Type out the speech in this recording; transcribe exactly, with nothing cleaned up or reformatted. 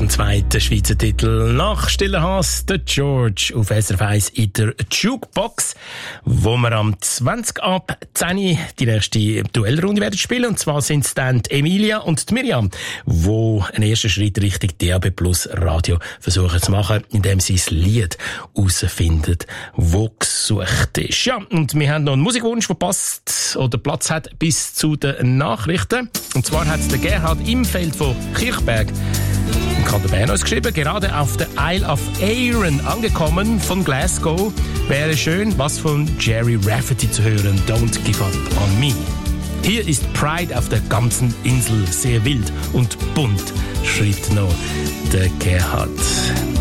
zum zweiten Schweizer Titel nach Stiller Haas, der George auf S R F eins in der Jukebox, wo wir am zwanzig ab zehn die nächste Duellrunde werden spielen. Und zwar sind es dann die Emilia und die Miriam, die einen ersten Schritt Richtung D A B Plus Radio versuchen zu machen, indem sie das Lied herausfinden, das gesucht ist. Ja, und wir haben noch einen Musikwunsch, der passt oder Platz hat bis zu den Nachrichten. Und zwar hat es der Gerhard im Feld von Kirchberg im Kanton Bern uns geschrieben, gerade auf der Isle of Arran angekommen von Glasgow. Wäre schön, was von Jerry Rafferty zu hören. Don't give up on me. Hier ist Pride auf der ganzen Insel. Sehr wild und bunt, schrieb noch der Gerhard.